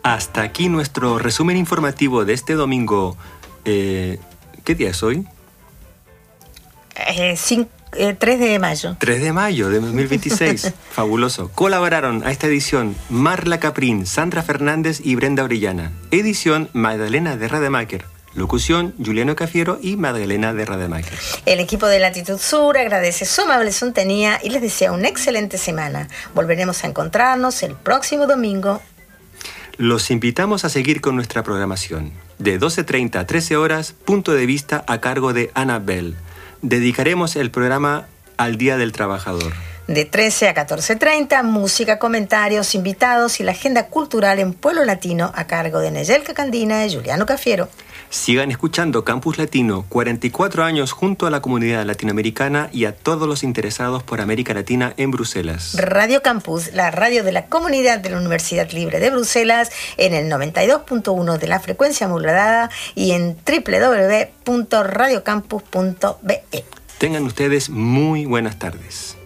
Hasta aquí nuestro resumen informativo de este domingo. ¿Qué día es hoy? 3 de mayo. 3 de mayo de 2026. Fabuloso. Colaboraron a esta edición Marla Caprín, Sandra Fernández y Brenda Orellana. Edición Magdalena de Rademacher. Locución Juliano Cafiero y Magdalena de Rademacher. El equipo de Latitud Sur agradece su amable sintonía y les desea una excelente semana. Volveremos a encontrarnos el próximo domingo. Los invitamos a seguir con nuestra programación. De 12:30 a 13 horas, Punto de Vista a cargo de Annabel. Dedicaremos el programa al Día del Trabajador. De 13 a 14:30, música, comentarios, invitados y la agenda cultural en Pueblo Latino a cargo de Neyelka Candina y Juliano Cafiero. Sigan escuchando Campus Latino, 44 años junto a la comunidad latinoamericana y a todos los interesados por América Latina en Bruselas. Radio Campus, la radio de la comunidad de la Universidad Libre de Bruselas, en el 92.1 de la frecuencia modulada y en www.radiocampus.be. Tengan ustedes muy buenas tardes.